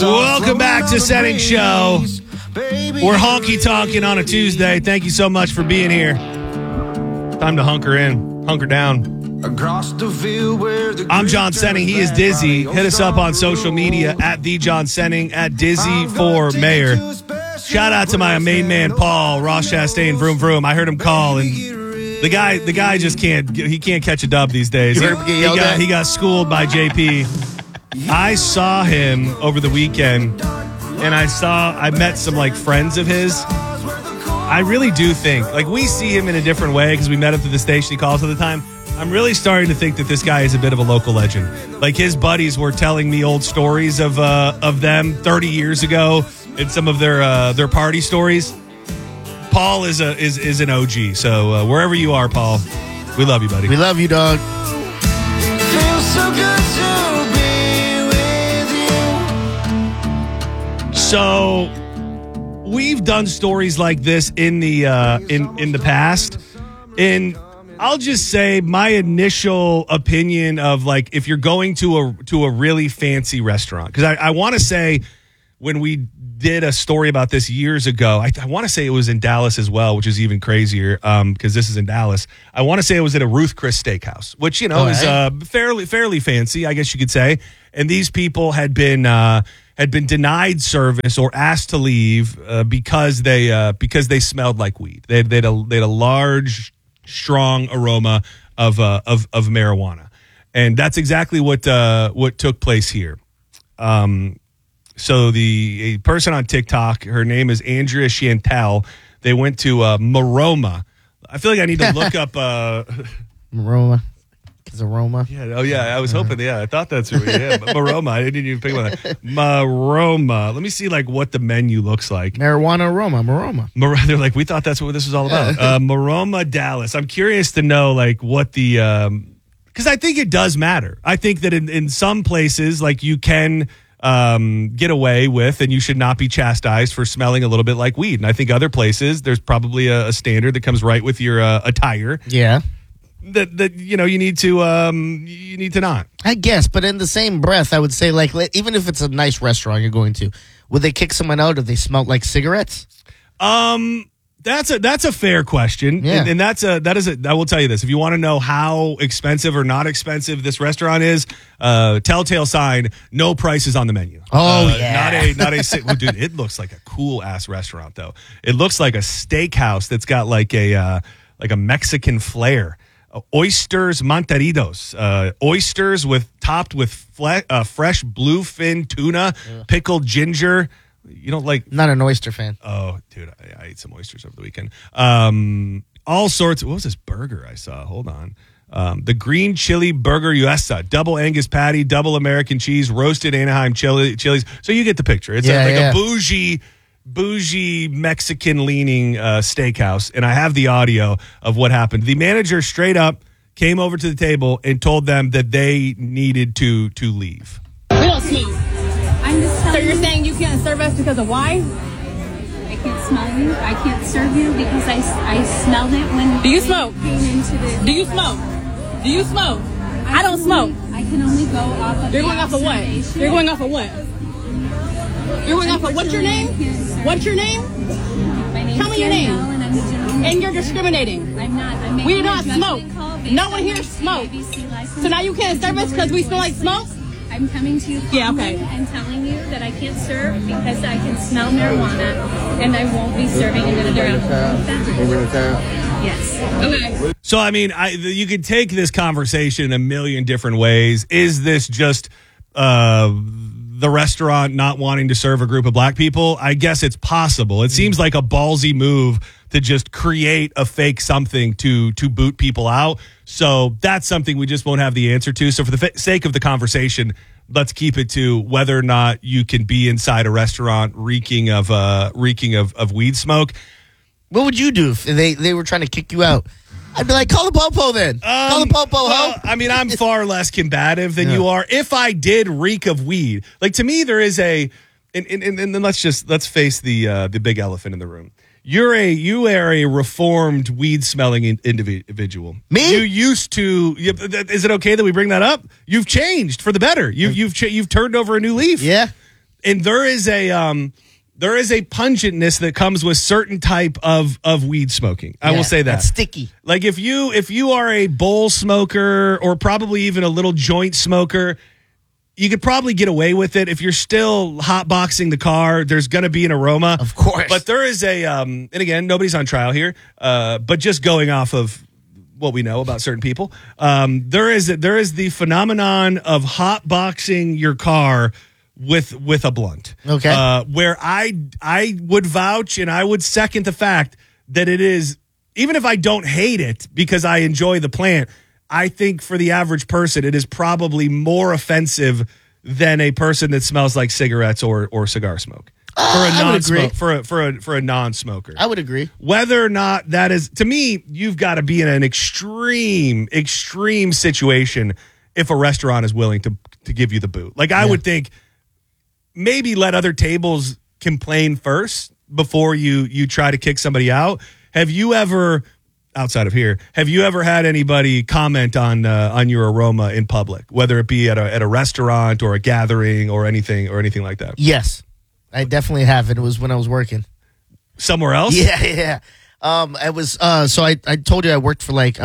Welcome back to Setting Show. We're honky-tonking on a Tuesday. Thank you so much for being here. Time to hunker down. I'm John Senning. He is Dizzy. Hit us up on social media at the John Senning, at Dizzy for Mayor. Shout out to my main man, Paul, Ross Chastain, Vroom Vroom. I heard him call, and the guy just can't catch a dub these days. You heard him get yelled at? He got schooled by JP. I saw him over the weekend, and I met some friends of his. I really do think we see him in a different way because we met him through the station he calls all the time. I'm really starting to think that this guy is a bit of a local legend. His buddies were telling me old stories of them 30 years ago and some of their party stories. Paul is an OG. So wherever you are, Paul, we love you, buddy. We love you, dog. Feels so good to be with you. So we've done stories like this in the past, and I'll just say my initial opinion of if you're going to a really fancy restaurant, because I want to say when we did a story about this years ago, I want to say it was in Dallas as well, which is even crazier because this is in Dallas. I want to say it was at a Ruth Chris Steakhouse, which is fairly fancy, I guess you could say. And these people had been denied service or asked to leave because they smelled like weed. They had a large, strong aroma of marijuana, and that's exactly what took place here. So a person on TikTok, her name is Andrea Chantel. They went to Maroma. I feel like I need to look up Maroma. It's aroma. Yeah. Oh, yeah. I was hoping. Yeah, I thought that's who. Yeah, but Maroma. I didn't even pick on that. Maroma. Let me see what the menu looks like. Marijuana aroma. Maroma. They're we thought that's what this was all about. Maroma, Dallas. I'm curious to know what the because I think it does matter. I think that in some places you can get away with, and you should not be chastised for smelling a little bit like weed. And I think other places there's probably a standard that comes right with your attire. Yeah. That you need to not. I guess, but in the same breath, I would say even if it's a nice restaurant you're going to, would they kick someone out if they smelled like cigarettes? That's a fair question. Yeah. And I will tell you this. If you want to know how expensive or not expensive this restaurant is, telltale sign, no prices on the menu. Oh, yeah. Not a well, dude, it looks like a cool ass restaurant though. It looks like a steakhouse that's got a Mexican flair. Oysters Montaritos. Oysters topped with fresh bluefin tuna, pickled ginger. You don't Not an oyster fan. Oh, dude, I ate some oysters over the weekend. All sorts. What was this burger I saw? Hold on. The green chili burger USA, double Angus patty, double American cheese, roasted Anaheim chilies. So you get the picture. It's a bougie Mexican leaning steakhouse. And I have the audio of what happened. The manager straight up came over to the table and told them that they needed to leave. We don't smoke. So you're saying you can't serve us because of why? I can't smell you. I can't serve you because I smelled it when. Do you smoke? Came into the. Do you smoke? Do you smoke? I don't smoke. I can only go off of. You're going off of what? You're going off of what? You're going off of what's your name? What's your name? My name Tell me your is name. Danielle, and I'm the general manager. And you're discriminating. I'm not. We do not smoke. No one here smokes. So now you can't serve us because we smell like smoke? I'm coming to you and telling you that I can't serve because I can smell marijuana and I won't be serving in another outfit. Yes. Okay. So, I mean, you could take this conversation in a million different ways. Is this just the restaurant not wanting to serve a group of black people? I guess it's possible. It seems like a ballsy move to just create a fake something to boot people out. So that's something we just won't have the answer to. So for the sake of the conversation, let's keep it to whether or not you can be inside a restaurant reeking of weed smoke. What would you do if they were trying to kick you out? I'd be like, call the popo then. Call the popo, ho. I mean, I'm far less combative than you are. If I did reek of weed, to me, there is and let's face the big elephant in the room. You are a reformed weed smelling individual. Me? You used to. Is it okay that we bring that up? You've changed for the better. You've turned over a new leaf. Yeah. And there is a pungentness that comes with certain type of weed smoking. I will say that. That's sticky. Like if you are a bowl smoker or probably even a little joint smoker, you could probably get away with it. If you're still hotboxing the car, there's going to be an aroma. Of course. But there is and again, nobody's on trial here, but just going off of what we know about certain people, there is the phenomenon of hotboxing your car with a blunt. Okay. Where I would vouch and I would second the fact that it is, even if I don't hate it because I enjoy the plant, I think for the average person, it is probably more offensive than a person that smells like cigarettes or cigar smoke. For a I would agree. for a non-smoker. I would agree. Whether or not that is, to me, you've got to be in an extreme situation if a restaurant is willing to give you the boot. Like I would think maybe let other tables complain first before you try to kick somebody out. Have you ever, outside of here, have you ever had anybody comment on your aroma in public, whether it be at a restaurant or a gathering or anything like that? Yes, I definitely have. And it was when I was working. Somewhere else? Yeah. It was, so I told you I worked for like,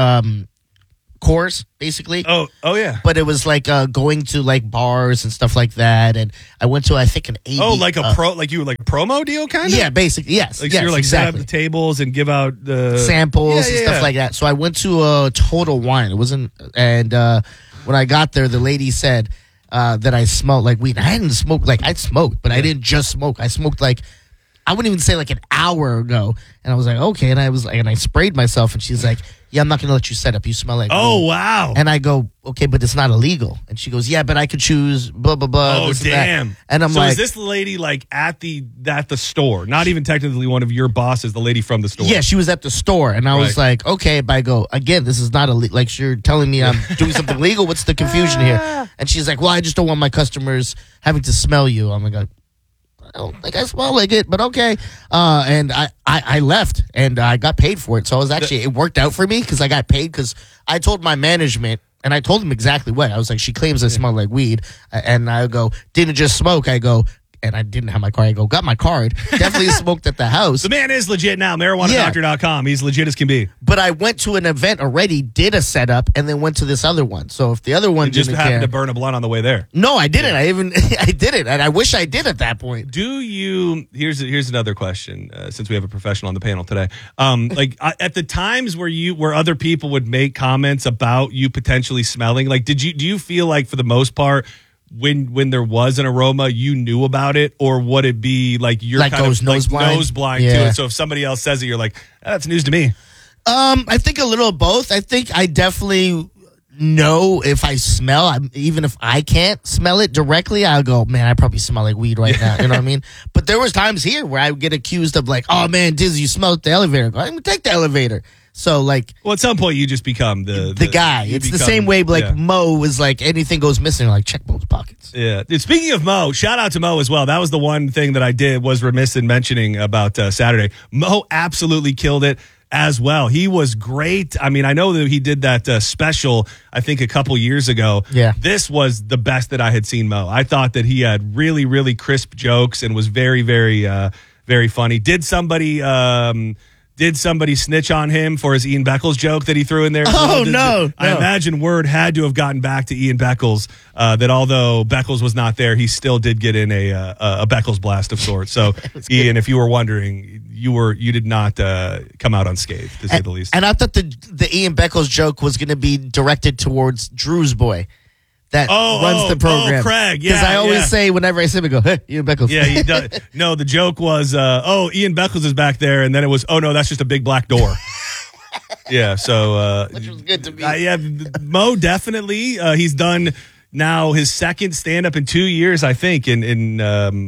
Coors, basically. Oh yeah. But it was like going to like bars and stuff like that, and I went to I think an 80. Oh, like you were like a promo deal kind of? Yeah, basically, yes. Like yes, so you're like exactly. set up the tables and give out the samples and stuff like that. So I went to a Total Wine. It wasn't, and when I got there, the lady said that I smelled like weed. I hadn't smoked, like I'd smoked, but I didn't just smoke. I smoked like, I wouldn't even say like an hour ago. And I was like, okay. And I was like, and I sprayed myself, and she's like, yeah, I'm not going to let you set up. You smell like Oh, weed. wow. And I go, okay, but it's not illegal. And she goes, yeah, but I could choose blah, blah, blah. Oh, this and that. damn. And I'm so like, is this lady like at the store? Not even technically one of your bosses, the lady from the store. yeah, she was at the store. And I was like, okay, but I go, again, this is not illegal. Like, you're telling me I'm doing something legal. What's the confusion here? And she's like, well, I just don't want my customers having to smell you. I'm like, I don't think I smell like it, but okay. And I left, and I got paid for it. So I was actually, it worked out for me because I got paid, because I told my management, and I told them exactly what. I was like, she claims I smell like weed. And I go, didn't just smoke. I go, and I didn't have my card. I go, got my card. Definitely smoked at the house. The man is legit now. MarijuanaDoctor.com. He's legit as can be. But I went to an event already, did a setup, and then went to this other one. So if the other one You just didn't happened care, to burn a blunt on the way there. no, I didn't. I didn't, and I wish I did at that point. Do you? Here's another question. Since we have a professional on the panel today, at the times where other people would make comments about you potentially smelling, like do you feel like for the most part, when there was an aroma, you knew about it, or would it be like you're Like kind goes of like nose blind? nose blind to Yeah. it? So if somebody else says it, you're like, that's news to me. I think a little of both. I think I definitely know if I smell, even if I can't smell it directly, I'll go, man, I probably smell like weed right now. You know what I mean? But there was times here where I would get accused of like, oh man, Dizzy, you smell the elevator. I go, I'm gonna take the elevator. So like, Well, at some point you just become the guy. you It's the become- same way like yeah. Mo was like, anything goes missing, like check Mo's pockets. Yeah. Dude, speaking of Mo, shout out to Mo as well. That was the one thing that I was remiss in mentioning about Saturday. Mo absolutely killed it as well. He was great. I mean, I know that he did that special, I think a couple years ago. Yeah. This was the best that I had seen Mo. I thought that he had really, really crisp jokes and was very, very, very funny. Did somebody snitch on him for his Ian Beckles joke that he threw in there? Oh, no. I imagine word had to have gotten back to Ian Beckles that although Beckles was not there, he still did get in a Beckles blast of sorts. So, Ian, if you were wondering, you did not come out unscathed, to say the least. And I thought the Ian Beckles joke was going to be directed towards Drew's boy that runs the program. Craig, yeah. Because I always yeah. say whenever I see him, I go, hey, Ian Beckles. Yeah, he does. No, the joke was, Ian Beckles is back there, and then it was, oh no, that's just a big black door. Yeah, so Which was good to me. yeah, Mo definitely. He's done now his second stand up in 2 years, I think, in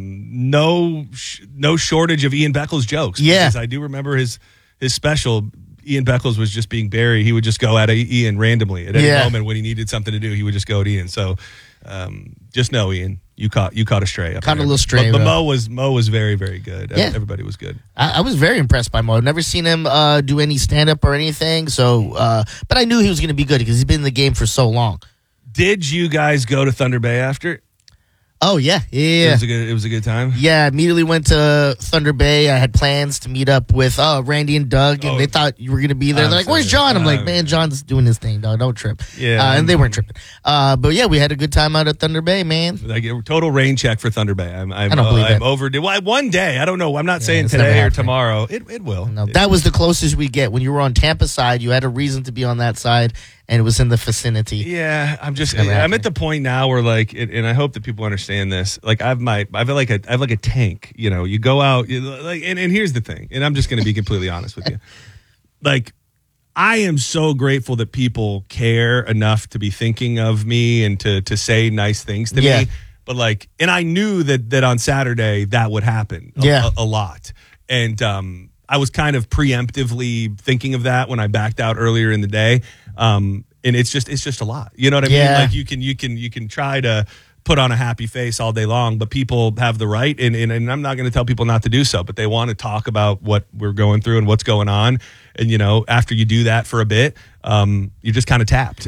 no shortage of Ian Beckles jokes. Yeah, because I do remember his special. Ian Beckles was just being Barry. He would just go at Ian randomly at any moment when he needed something to do. He would just go at Ian. So just know, Ian, you caught a stray. Up Caught there. a little stray, But bro. Mo was very, very good. Yeah. Everybody was good. I was very impressed by Mo. I've never seen him do any stand up or anything. So, but I knew he was going to be good because he's been in the game for so long. Did you guys go to Thunder Bay after? Oh, yeah. Yeah. It was a good time. Yeah, immediately went to Thunder Bay. I had plans to meet up with Randy and Doug, and they thought you were going to be there. They're like, "Where's John?" I'm like, "Man, John's doing his thing, dog. Don't trip." Yeah. And they weren't tripping. But yeah, we had a good time out at Thunder Bay, man. Like a total rain check for Thunder Bay. I'm I don't believe I'm it. overdue. Well, one day. I don't know. I'm not saying it's never today or happening. tomorrow. It will. No, that was the closest we get. When you were on Tampa side, you had a reason to be on that side, and it was in the vicinity. Yeah, I'm never at happening. the point now where like, and I hope that people understand this. Like I have like a tank. You know, you go out, like, and here's the thing. And I'm just going to be completely honest with you. Like, I am so grateful that people care enough to be thinking of me and to say nice things to Yeah. me. But like, and I knew that on Saturday that would happen a lot. And I was kind of preemptively thinking of that when I backed out earlier in the day. And it's just a lot. You know what I mean? Yeah. Like you can try to put on a happy face all day long, but people have the right, and I'm not going to tell people not to do so, but they want to talk about what we're going through and what's going on. And, you know, after you do that for a bit, you're just kind of tapped.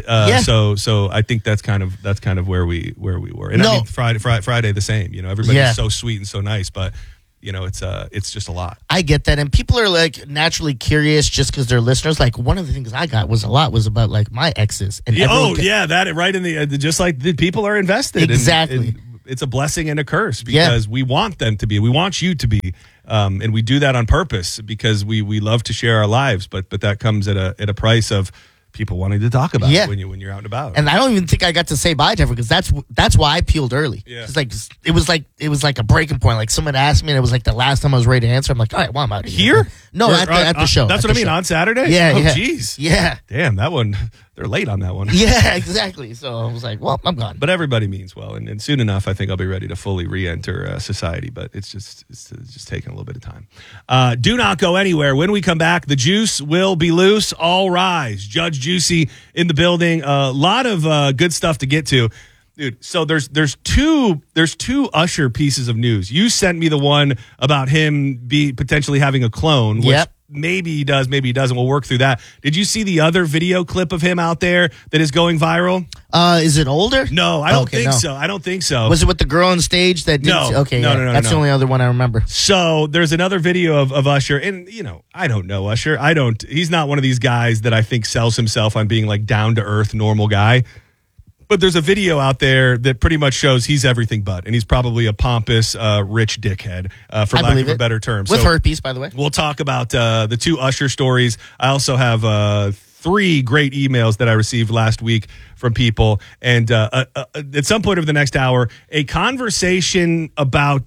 So I think that's kind of where we were. And I mean, Friday the same, you know, everybody's so sweet and so nice, but you know, it's just a lot. I get that, and people are like naturally curious just because they're listeners. Like one of the things I got was about like my exes. And that right in the just like the people are invested. Exactly. And it's a blessing and a curse because we want them to be. We want you to be, and we do that on purpose because we love to share our lives. But that comes at a price of people wanting to talk about it when you're out and about. And I don't even think I got to say bye to everyone because that's why I peeled early. Yeah. It's like it was like a breaking point. Like someone asked me, and it was like the last time I was ready to answer. I'm like, all right, well, I'm out of Here? No, at the show. That's what I mean. On Saturday? Yeah. Oh, yeah. jeez. Yeah. Damn, that one. They're late on that one. Yeah, exactly. So I was like, well, I'm gone. But everybody means well, and soon enough, I think I'll be ready to fully re-enter society. But it's just taking a little bit of time. Do not go anywhere. When we come back, the juice will be loose. All rise. Judge Juicy in the building. A lot of good stuff to get to, dude. So there's two Usher pieces of news. You sent me the one about him potentially having a clone. Which Yep. Maybe he does, maybe he doesn't. We'll work through that. Did you see the other video clip of him out there that is going viral? Is it older? No, I don't think so. I don't think so. Was it with the girl on stage that didn't? No. Okay, No, yeah. no, That's the only other one I remember. So there's another video of Usher, and you know, I don't know Usher. He's not one of these guys that I think sells himself on being like down to earth, normal guy. But there's a video out there that pretty much shows he's everything but, and he's probably a pompous, rich dickhead, for lack of a better term. With herpes, by the way. We'll talk about the two Usher stories. I also have 3 great emails that I received last week from people. And at some point over the next hour, a conversation about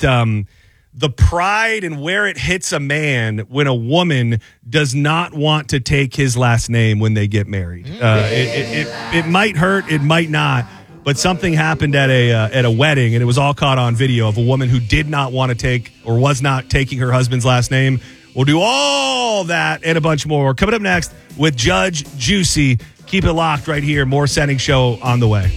the pride and where it hits a man when a woman does not want to take his last name when they get married. It might hurt, it might not. But something happened at a wedding, and it was all caught on video of a woman who did not want to take or was not taking her husband's last name. We'll do all that and a bunch more coming up next with Judge Juicy. Keep it locked right here. More Setting Show on the way.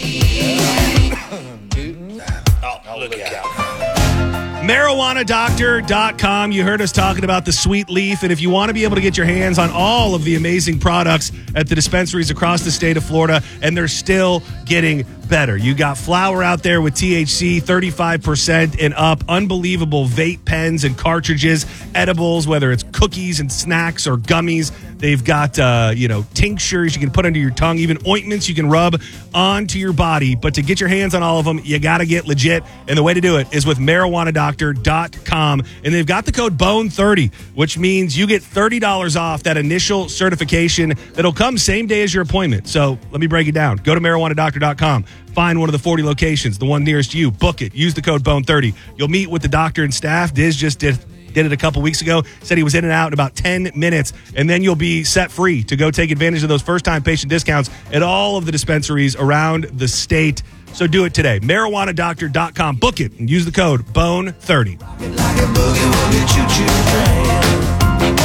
MarijuanaDoctor.com. You heard us talking about the Sweet Leaf, and if you want to be able to get your hands on all of the amazing products at the dispensaries across the state of Florida, and they're still getting better. You got flower out there with THC 35% and up, unbelievable vape pens and cartridges, edibles, whether it's cookies and snacks or gummies. They've got tinctures you can put under your tongue, even ointments you can rub onto your body. But to get your hands on all of them, you got to get legit, and the way to do it is with MarijuanaDoctor.com, and they've got the code BONE30, which means you get $30 off that initial certification that'll come same day as your appointment. So let me break it down. Go to MarijuanaDoctor.com. Find one of the 40 locations, the one nearest you. Book it. Use the code BONE30. You'll meet with the doctor and staff. Diz just did it a couple weeks ago. Said he was in and out in about 10 minutes. And then you'll be set free to go take advantage of those first-time patient discounts at all of the dispensaries around the state. So do it today. MarijuanaDoctor.com. Book it and use the code BONE30. Like a boogie-woogie choo-choo train.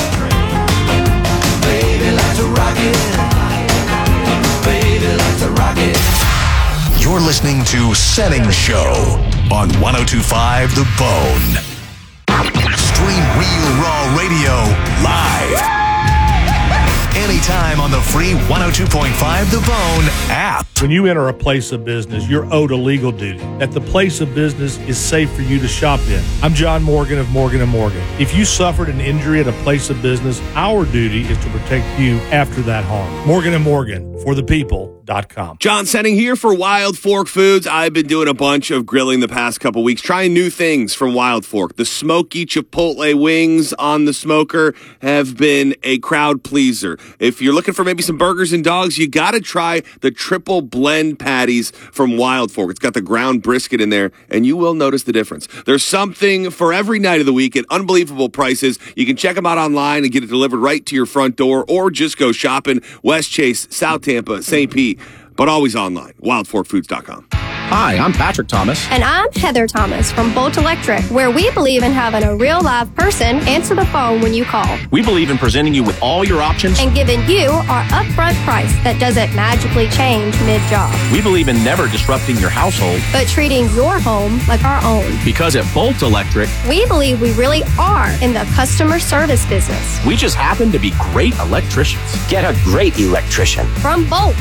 Baby likes to rock it. Baby likes to rock it. You're listening to Setting Show on 102.5 The Bone. Stream Real Raw Radio live. anytime on the free 102.5 The Bone app. When you enter a place of business, you're owed a legal duty that the place of business is safe for you to shop in. I'm John Morgan of Morgan & Morgan. If you suffered an injury at a place of business, our duty is to protect you after that harm. Morgan & Morgan, for the people.com. John Senning here for Wild Fork Foods. I've been doing a bunch of grilling the past couple weeks, trying new things from Wild Fork. The smoky Chipotle wings on the smoker have been a crowd pleaser. If you're looking for maybe some burgers and dogs, you got to try the triple blend patties from Wild Fork. It's got the ground brisket in there, and you will notice the difference. There's something for every night of the week at unbelievable prices. You can check them out online and get it delivered right to your front door, or just go shopping West Chase, South Tampa, St. Pete, but always online. WildForkFoods.com. Hi, I'm Patrick Thomas. And I'm Heather Thomas from Bolt Electric, where we believe in having a real live person answer the phone when you call. We believe in presenting you with all your options and giving you our upfront price that doesn't magically change mid-job. We believe in never disrupting your household, but treating your home like our own. Because at Bolt Electric, we believe we really are in the customer service business. We just happen to be great electricians. Get a great electrician from Bolt.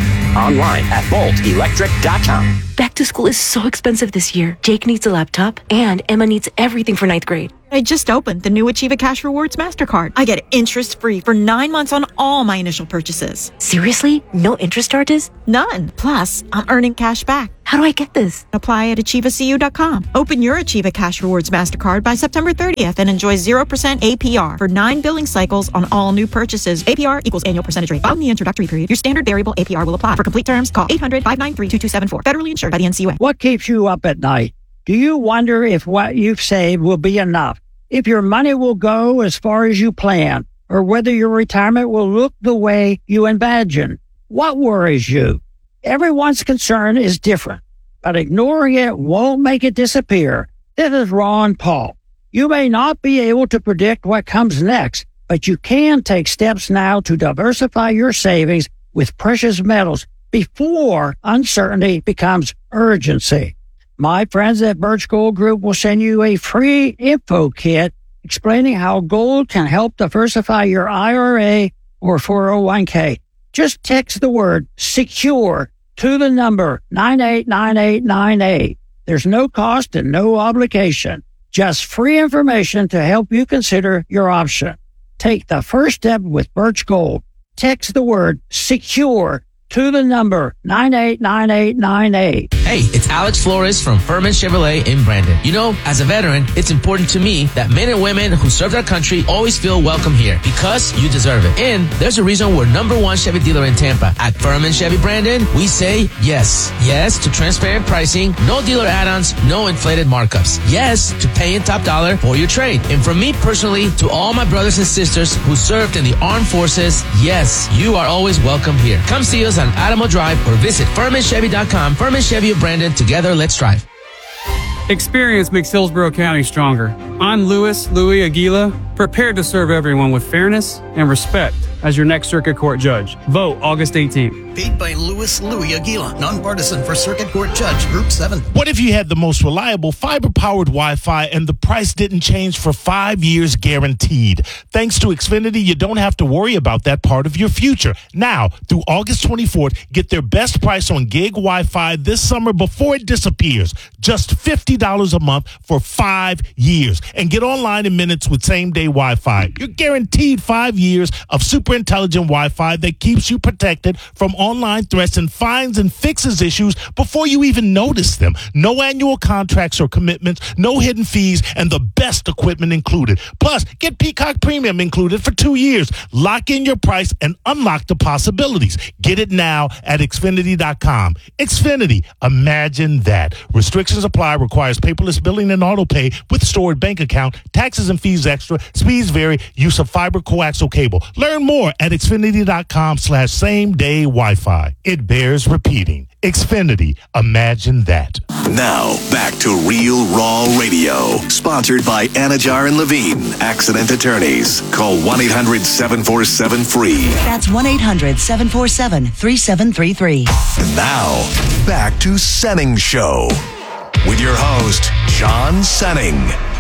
Online at boltelectric.com. Back to school is so expensive this year. Jake needs a laptop, and Emma needs everything for 9th grade. I just opened the new Achieva Cash Rewards MasterCard. I get interest-free for 9 months on all my initial purchases. Seriously? No interest charges? None. Plus, I'm earning cash back. How do I get this? Apply at AchievaCU.com. Open your Achieva Cash Rewards MasterCard by September 30th and enjoy 0% APR for 9 billing cycles on all new purchases. APR equals annual percentage rate. Following the introductory period, your standard variable APR will apply. For complete terms, call 800-593-2274. Federally insured by the NCUA. What keeps you up at night? Do you wonder if what you've saved will be enough? If your money will go as far as you plan, or whether your retirement will look the way you imagine? What worries you? Everyone's concern is different, but ignoring it won't make it disappear. This is Ron Paul. You may not be able to predict what comes next, but you can take steps now to diversify your savings with precious metals before uncertainty becomes urgency. My friends at Birch Gold Group will send you a free info kit explaining how gold can help diversify your IRA or 401k. Just text the word SECURE to the number 989898. There's no cost and no obligation. Just free information to help you consider your option. Take the first step with Birch Gold. Text the word SECURE to the number 989898. Hey, it's Alex Flores from Furman Chevrolet in Brandon. You know, as a veteran, it's important to me that men and women who served our country always feel welcome here because you deserve it. And there's a reason we're #1 Chevy dealer in Tampa. At Furman Chevy Brandon, we say yes. Yes to transparent pricing, no dealer add-ons, no inflated markups. Yes to paying top dollar for your trade. And from me personally to all my brothers and sisters who served in the armed forces, yes, you are always welcome here. Come see us on Adamo Drive or visit FurmanChevy.com. Furman Chevy of Brandon. Together, let's drive. Experience makes Hillsborough County stronger. I'm Louis Aguila, prepared to serve everyone with fairness and respect as your next Circuit Court judge. Vote August 18th. Paid by Louis Aguila, nonpartisan for Circuit Court Judge, Group 7. What if you had the most reliable fiber-powered Wi-Fi and the price didn't change for 5 years guaranteed? Thanks to Xfinity, you don't have to worry about that part of your future. Now, through August 24th, get their best price on gig Wi-Fi this summer before it disappears. Just $50 a month for 5 years. And get online in minutes with same-day Wi-Fi. You're guaranteed 5 years of super intelligent Wi-Fi that keeps you protected from online threats and finds and fixes issues before you even notice them. No annual contracts or commitments, no hidden fees, and the best equipment included. Plus, get Peacock Premium included for 2 years. Lock in your price and unlock the possibilities. Get it now at Xfinity.com. Xfinity, imagine that. Restrictions apply, requires paperless billing and auto pay with stored bank account, taxes and fees extra, speeds vary, use of fiber coaxial cable. Learn more at Xfinity.com/same-day Wi-Fi. It bears repeating. Xfinity, imagine that. Now, back to Real Raw Radio. Sponsored by Anajar and Levine, Accident Attorneys. Call 1-800-747-FREE. That's 1-800-747-3733. And now, back to Senning Show. With your host, John Senning.